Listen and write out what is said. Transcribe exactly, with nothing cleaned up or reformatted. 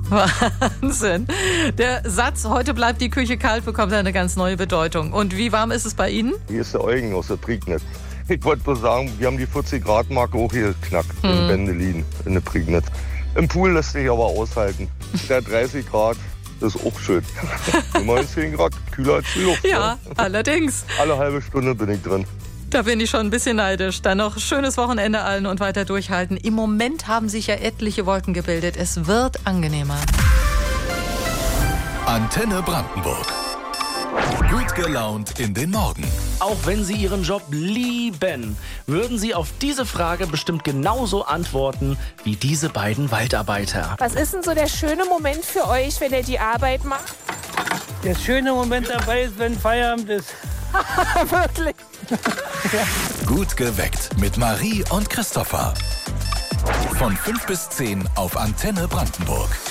Wahnsinn. Der Satz, heute bleibt die Küche kalt, bekommt eine ganz neue Bedeutung. Und wie warm ist es bei Ihnen? Hier ist der Eugen aus der Prignitz. Ich wollte nur sagen, wir haben die vierzig Grad Marke auch hier geknackt hm. in Bendelin, in der Prignitz. Im Pool lässt sich aber aushalten. Der dreißig Grad, das ist auch schön. Immerhin zehn Grad, kühler als die Luft. Ja, ne? allerdings. Alle halbe Stunde bin ich drin. Da bin ich schon ein bisschen neidisch. Dann noch schönes Wochenende allen und weiter durchhalten. Im Moment haben sich ja etliche Wolken gebildet. Es wird angenehmer. Antenne Brandenburg. Gut gelaunt in den Morgen. Auch wenn Sie Ihren Job lieben, würden Sie auf diese Frage bestimmt genauso antworten wie diese beiden Waldarbeiter. Was ist denn so der schöne Moment für euch, wenn ihr die Arbeit macht? Der schöne Moment dabei ist, wenn Feierabend ist. Wirklich? Gut geweckt mit Marie und Christopher. Von fünf bis zehn auf Antenne Brandenburg.